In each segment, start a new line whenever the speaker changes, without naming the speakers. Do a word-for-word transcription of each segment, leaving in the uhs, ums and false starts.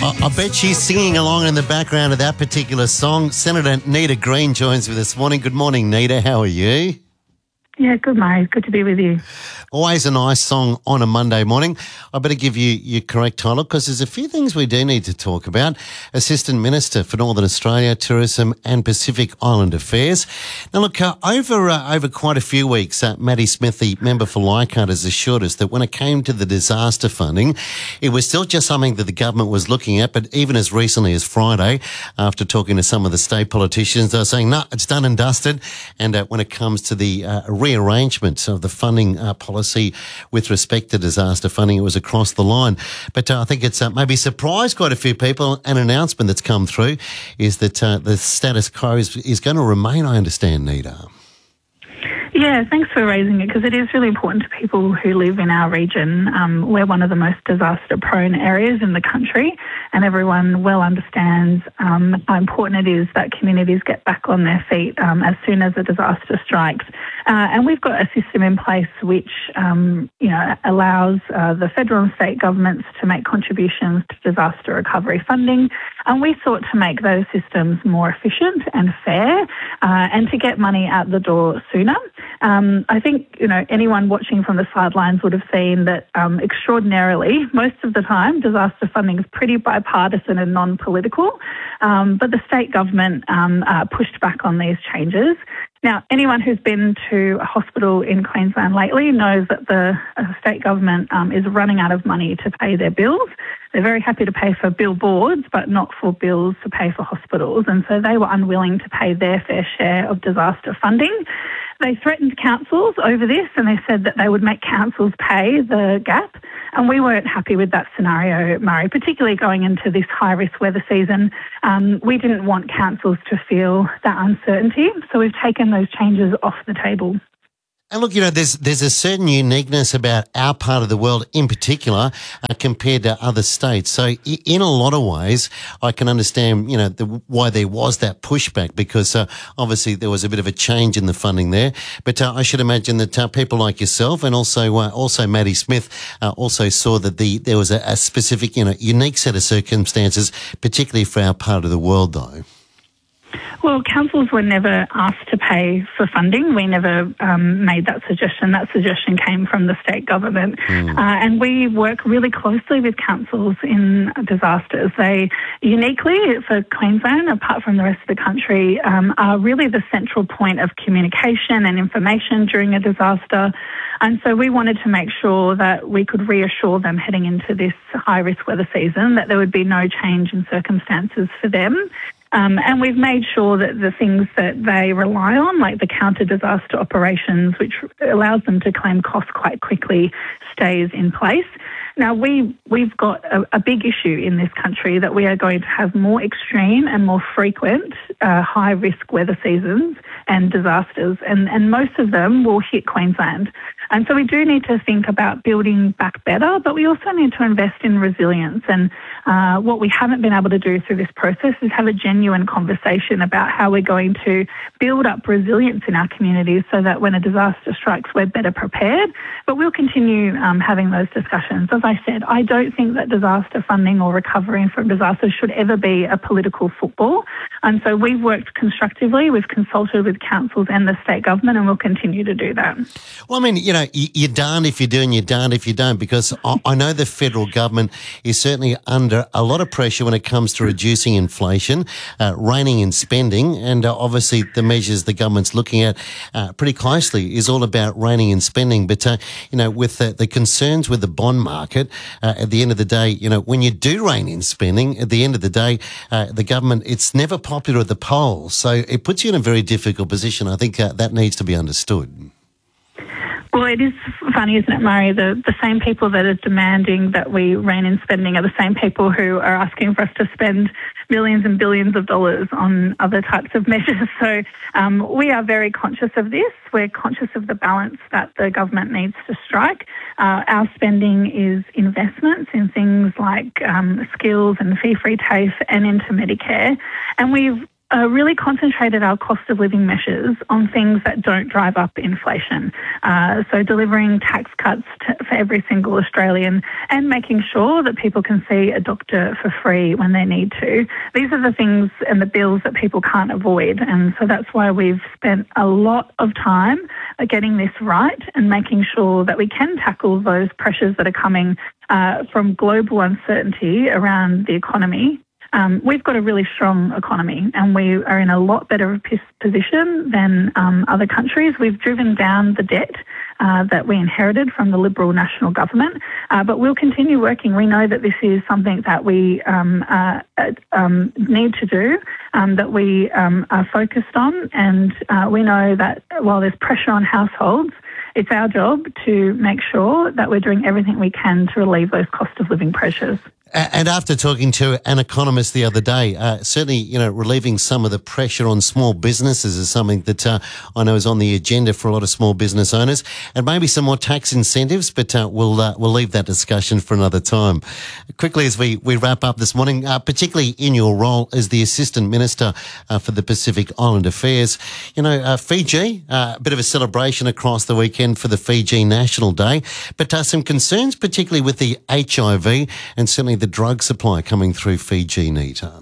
I, I bet she's singing along in the background of that particular song. Senator Nita Green joins me this morning. Good morning, Nita. How are you?
Yeah, good, mate. Good to be with you.
Always a nice song on a Monday morning. I better give you your correct title because there's a few things we do need to talk about. Assistant Minister for Northern Australia, Tourism and Pacific Island Affairs. Now, look, uh, over uh, over quite a few weeks, uh, Maddie Smith, the member for Leichhardt, has assured us that when it came to the disaster funding, it was still just something that the government was looking at, but even as recently as Friday, after talking to some of the state politicians, they were saying, no, it's done and dusted. And uh, when it comes to the uh, rearrangement of the funding uh, policy with respect to disaster funding, it was across the line. But uh, I think it's uh, maybe surprised quite a few people. An announcement that's come through is that uh, the status quo is, is going to remain, I understand, Nita.
Yeah, thanks for raising it because it is really important to people who live in our region. Um, we're one of the most disaster-prone areas in the country, and everyone well understands um, how important it is that communities get back on their feet um, as soon as a disaster strikes. Uh, and we've got a system in place which, um, you know, allows uh, the federal and state governments to make contributions to disaster recovery funding. And we sought to make those systems more efficient and fair uh, and to get money out the door sooner. Um, I think, you know, anyone watching from the sidelines would have seen that um, extraordinarily, most of the time, disaster funding is pretty bipartisan and non-political. Um, but the state government um, uh, pushed back on these changes. Now, anyone who's been to a hospital in Queensland lately knows that the uh, state government um, is running out of money to pay their bills. They're very happy to pay for billboards, but not for bills to pay for hospitals. And so they were unwilling to pay their fair share of disaster funding. They threatened councils over this and they said that they would make councils pay the gap. And we weren't happy with that scenario, Murray, particularly going into this high-risk weather season. Um, we didn't want councils to feel that uncertainty, so we've taken those changes off the table.
And look, you know, there's there's a certain uniqueness about our part of the world in particular uh, compared to other states. So I- in a lot of ways, I can understand, you know, the, why there was that pushback because uh, obviously there was a bit of a change in the funding there. But uh, I should imagine that uh, people like yourself and also uh, also Maddie Smith uh, also saw that the there was a, a specific, you know, unique set of circumstances, particularly for our part of the world, though.
Well, councils were never asked to pay for funding. We never um, made that suggestion. That suggestion came from the state government. Mm. Uh, and we work really closely with councils in disasters. They uniquely, for Queensland, apart from the rest of the country, um, are really the central point of communication and information during a disaster. And so we wanted to make sure that we could reassure them heading into this high-risk weather season that there would be no change in circumstances for them. Um, and we've made sure that the things that they rely on, like the counter-disaster operations, which allows them to claim costs quite quickly, stays in place. Now, we, we've got a, a big issue in this country that we are going to have more extreme and more frequent uh, high-risk weather seasons and disasters, and, and most of them will hit Queensland. And so we do need to think about building back better, but we also need to invest in resilience. And uh, what we haven't been able to do through this process is have a genuine conversation about how we're going to build up resilience in our communities so that when a disaster strikes, we're better prepared. But we'll continue um, having those discussions. As I said, I don't think that disaster funding or recovery from disasters should ever be a political football. And so we've worked constructively. We've consulted with councils and the state government, and we'll continue to do that.
Well, I mean, you know, you're darned if you do and you're darned if you don't, because I know the federal government is certainly under a lot of pressure when it comes to reducing inflation, uh, reining in spending, and uh, obviously the measures the government's looking at uh, pretty closely is all about reining in spending. But, uh, you know, with the, the concerns with the bond market, uh, at the end of the day, you know, when you do rein in spending, at the end of the day, uh, the government, it's never popular at the polls. So it puts you in a very difficult position. I think uh, that needs to be understood.
Well, it is funny, isn't it, Murray? The, the same people that are demanding that we rein in spending are the same people who are asking for us to spend millions and billions of dollars on other types of measures. So um, we are very conscious of this. We're conscious of the balance that the government needs to strike. Uh, our spending is investments in things like um, skills and fee-free TAFE and into Medicare. And we've uh, really concentrated our cost of living measures on things that don't drive up inflation. Uh, so delivering tax cuts to, for every single Australian and making sure that people can see a doctor for free when they need to. These are the things and the bills that people can't avoid. And so that's why we've spent a lot of time getting this right and making sure that we can tackle those pressures that are coming uh, from global uncertainty around the economy. Um, we've got a really strong economy and we are in a lot better position than um, other countries. We've driven down the debt uh, that we inherited from the Liberal National Government, uh, but we'll continue working. We know that this is something that we um, uh, um, need to do, um, that we um, are focused on, and uh, we know that while there's pressure on households, it's our job to make sure that we're doing everything we can to relieve those cost of living pressures.
And after talking to an economist the other day, uh, certainly, you know, relieving some of the pressure on small businesses is something that uh, I know is on the agenda for a lot of small business owners, and maybe some more tax incentives, but uh, we'll uh, we'll leave that discussion for another time. Quickly, as we, we wrap up this morning, uh, particularly in your role as the Assistant Minister uh, for the Pacific Island Affairs, you know, uh, Fiji, uh, a bit of a celebration across the weekend for the Fiji National Day, but uh, some concerns, particularly with the H I V and certainly the drug supply coming through Fiji, Nita.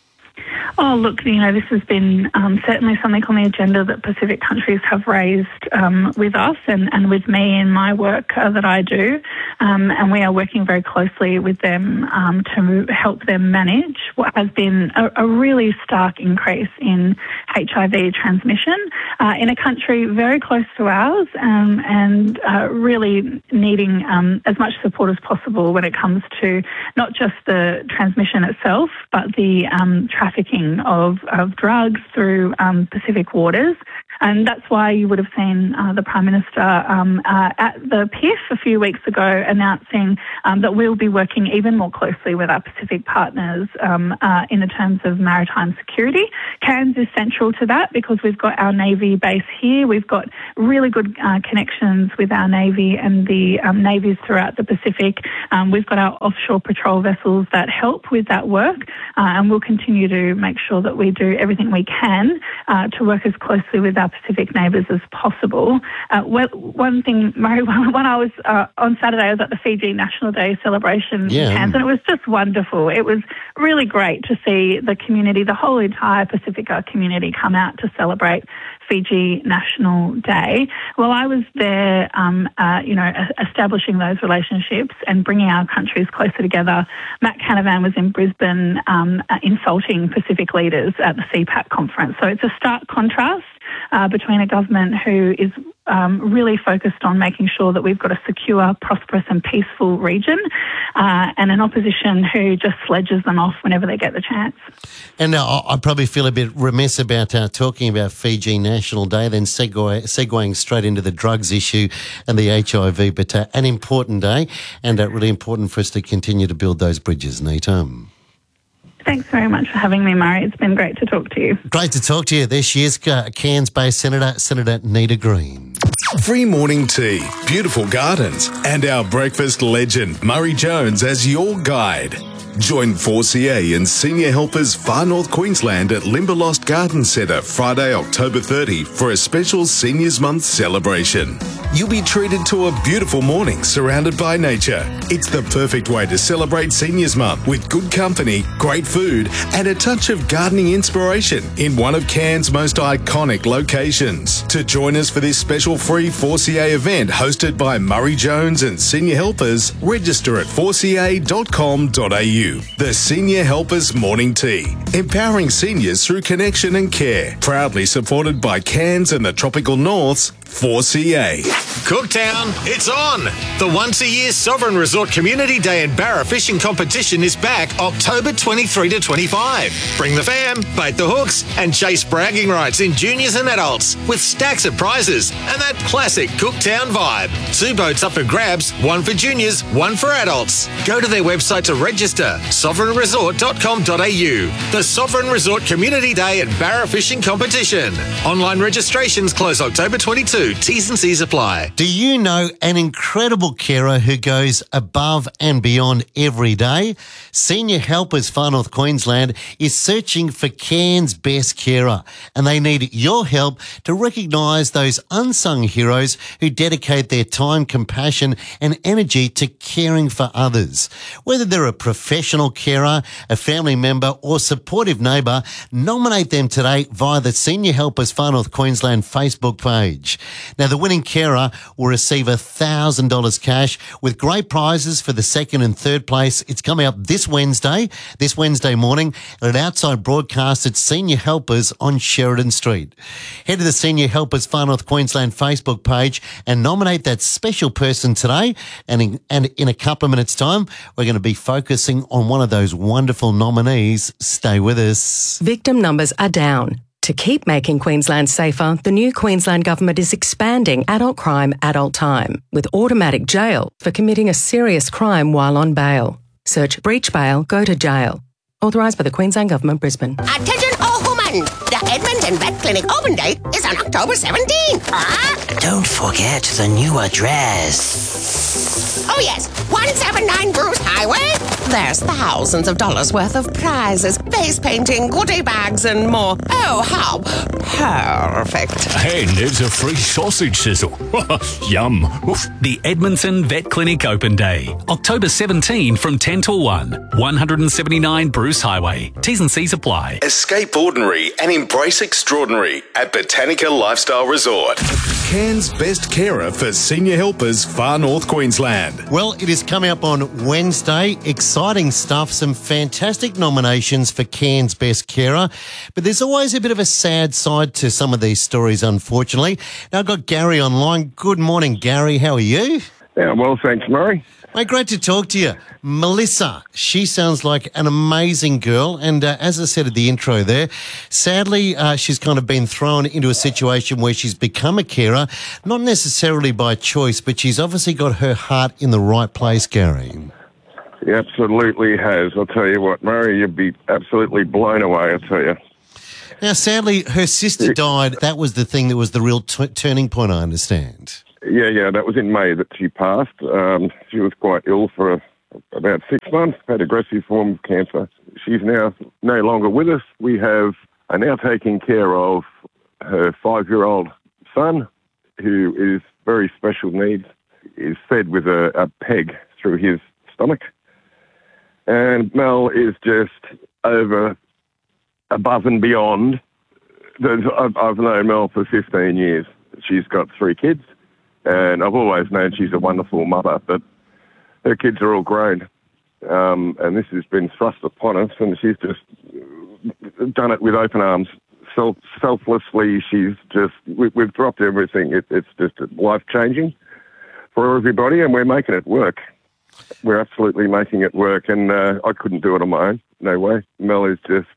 Oh, look, you know, this has been um, certainly something on the agenda that Pacific countries have raised um, with us and, and with me in my work uh, that I do. Um, and we are working very closely with them um, to help them manage what has been a, a really stark increase in H I V transmission uh, in a country very close to ours um, and uh, really needing um, as much support as possible when it comes to not just the transmission itself, but the um, trafficking of, of drugs through um, Pacific waters. And that's why you would have seen uh, the Prime Minister um, uh, at the P I F a few weeks ago announcing um, that we'll be working even more closely with our Pacific partners um, uh, in the terms of maritime security. Cairns is central to that because we've got our Navy base here. We've got really good uh, connections with our Navy and the um, navies throughout the Pacific. Um, we've got our offshore patrol vessels that help with that work, uh, and we'll continue to make sure that we do everything we can uh, to work as closely with our Pacific neighbours as possible. Uh, well, one thing, Murray, when I was uh, on Saturday, I was at the Fiji National Day celebration
yeah.
in Cairns, and it was just wonderful. It was really great to see the community, the whole entire Pacifica community come out to celebrate Fiji National Day. Well, I was there, um, uh, you know, establishing those relationships and bringing our countries closer together. Matt Canavan was in Brisbane um, uh, insulting Pacific leaders at the C PAC conference. So it's a stark contrast uh, between a government who is um, really focused on making sure that we've got a secure, prosperous and peaceful region uh, and an opposition who just sledges them off whenever they get the chance.
And uh, I probably feel a bit remiss about uh, talking about Fiji National Day, then segue, segueing straight into the drugs issue and the H I V, but uh, an important day and uh, really important for us to continue to build those bridges, Nita.
Thanks very much for having me, Murray. It's been great to talk to you.
Great to talk to you. There she is, uh, Cairns-based Senator, Senator Nita Green.
Free morning tea, beautiful gardens, and our breakfast legend, Murray Jones, as your guide. Join four C A and Senior Helpers Far North Queensland at Limberlost Garden Centre Friday, October thirtieth for a special Seniors Month celebration. You'll be treated to a beautiful morning surrounded by nature. It's the perfect way to celebrate Seniors Month with good company, great food and a touch of gardening inspiration in one of Cairns' most iconic locations. To join us for this special free four C A event hosted by Murray Jones and Senior Helpers, register at four c a dot com dot a u. The Senior Helpers Morning Tea, empowering seniors through connection and care. Proudly supported by Cairns and the Tropical North's four C A.
Cooktown, it's on! The once-a-year Sovereign Resort Community Day and Barra Fishing Competition is back October twenty-third to twenty-fifth. Bring the fam, bait the hooks, and chase bragging rights in juniors and adults with stacks of prizes and that classic Cooktown vibe. Two boats up for grabs, one for juniors, one for adults. Go to their website to register, sovereign resort dot com dot a u. The Sovereign Resort Community Day and Barra Fishing Competition. Online registrations close October twenty-second. T's and C's apply.
Do you know an incredible carer who goes above and beyond every day? Senior Helpers Far North Queensland is searching for Cairns' best carer, and they need your help to recognise those unsung heroes who dedicate their time, compassion and energy to caring for others. Whether they're a professional carer, a family member or supportive neighbour, nominate them today via the Senior Helpers Far North Queensland Facebook page. Now, the winning carer will receive one thousand dollars cash with great prizes for the second and third place. It's coming up this Wednesday, this Wednesday morning at an outside broadcast at Senior Helpers on Sheridan Street. Head to the Senior Helpers Far North Queensland Facebook page and nominate that special person today. And in, and in a couple of minutes' time, we're going to be focusing on one of those wonderful nominees. Stay with us.
Victim numbers are down. To keep making Queensland safer, the new Queensland Government is expanding adult crime, adult time, with automatic jail for committing a serious crime while on bail. Search breach bail, go to jail. Authorised by the Queensland Government, Brisbane.
Attention all women! The Edmonton Vet Clinic open date is on October seventeenth. Ah!
Don't forget the new address.
Oh yes, one seventy-nine Bruce Highway. There's thousands of dollars worth of prizes, face painting, goodie bags and more. Oh, how perfect.
And there's a free sausage sizzle. Yum. Oof.
The Edmonton Vet Clinic Open Day, October seventeenth from ten till one, one seventy-nine Bruce Highway. T's and C's apply.
Escape ordinary and embrace extraordinary at Botanica Lifestyle Resort. Cairns' best carer for Senior Helpers Far North Queensland.
Well, it is coming up on Wednesday. Exciting stuff. Some fantastic nominations for Cairns' best carer. But there's always a bit of a sad side to some of these stories, unfortunately. Now, I've got Gary online. Good morning, Gary. How are you?
Yeah, well, thanks, Murray.
Mate, great to talk to you. Melissa, she sounds like an amazing girl. And uh, as I said at the intro there, sadly, uh, she's kind of been thrown into a situation where she's become a carer, not necessarily by choice, but she's obviously got her heart in the right place, Gary.
He absolutely has. I'll tell you what, Murray, you'd be absolutely blown away, I'll tell you.
Now, sadly, her sister died. That was the thing that was the real t- turning point, I understand.
Yeah, yeah, that was in May that she passed. Um, she was quite ill for a, about six months, had aggressive form of cancer. She's now no longer with us. We have are now taking care of her five-year-old son, who is very special needs, is fed with a, a peg through his stomach. And Mel is just over, above and beyond. I've, I've known Mel for fifteen years. She's got three kids. And I've always known she's a wonderful mother, but her kids are all grown. Um, and this has been thrust upon us, and she's just done it with open arms. Self, selflessly, she's just, we, we've dropped everything. It, it's just life-changing for everybody, and we're making it work. We're absolutely making it work, and uh, I couldn't do it on my own. No way. Mel is just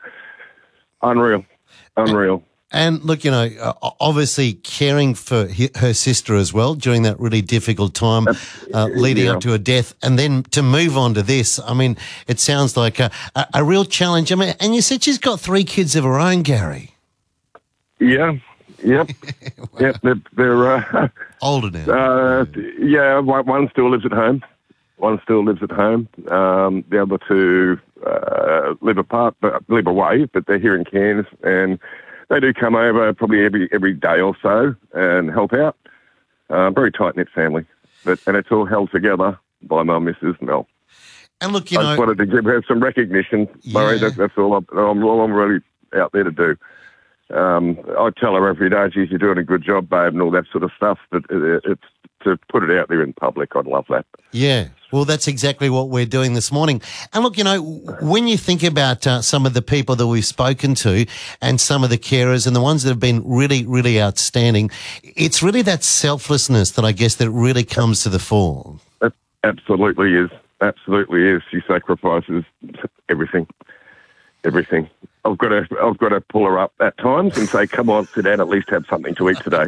unreal, unreal.
And look, you know, obviously caring for her sister as well during that really difficult time uh, leading yeah. up to her death, and then to move on to this, I mean, it sounds like a, a, a real challenge. I mean, and you said she's got three kids of her own, Gary.
Yeah, yep, wow. Yep. They're, they're uh,
older now.
Uh, yeah, one, one still lives at home. One still lives at home. Um, the other two uh, live apart, but live away, but they're here in Cairns, and they do come over probably every every day or so and help out. Uh, very tight-knit family. But, and it's all held together by my Missus Mel.
And look, you
I
know...
just wanted to give her some recognition, Murray.
Yeah.
That, that's all I'm, I'm, all I'm really out there to do. Um, I tell her every day, geez, you're doing a good job, babe, and all that sort of stuff. But it, it's to put it out there in public, I'd love that.
Yeah. Well, that's exactly what we're doing this morning. And look, you know, when you think about uh, some of the people that we've spoken to and some of the carers and the ones that have been really, really outstanding, it's really that selflessness that I guess that really comes to the fore.
It absolutely is. Absolutely is. She sacrifices everything. Everything. I've got to, I've got to pull her up at times and say, come on, sit down, at least have something to eat today.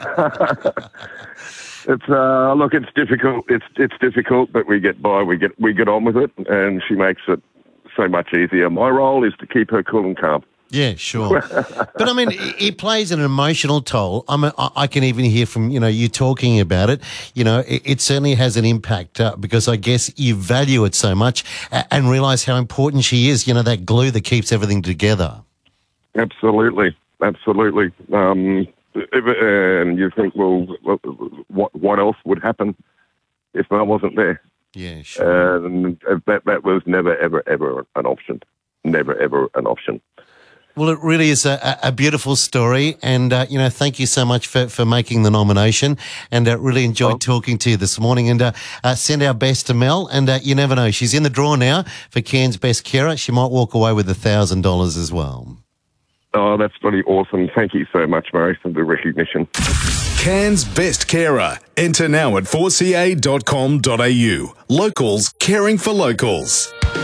It's uh, look, it's difficult. It's it's difficult, but we get by. We get we get on with it, and she makes it so much easier. My role is to keep her cool and calm.
Yeah, sure. But I mean, it, it plays an emotional toll. I mean, I, I can even hear from, you know, you talking about it. You know, it, it certainly has an impact uh, because I guess you value it so much uh, and realise how important she is, you know, that glue that keeps everything together.
Absolutely. Absolutely. Um, and you think, well, what, what else would happen if I wasn't there?
Yeah, sure.
And that, that was never, ever, ever an option. Never, ever an option.
Well, it really is a, a beautiful story, and, uh, you know, thank you so much for, for making the nomination, and uh, really enjoyed oh. talking to you this morning, and uh, uh, send our best to Mel, and uh, you never know, she's in the draw now for Cairns Best Carer. She might walk away with one thousand dollars as well.
Oh, that's really awesome. Thank you so much, Murray, for the recognition.
Cairns Best Carer. Enter now at four c a dot com dot a u. Locals caring for locals.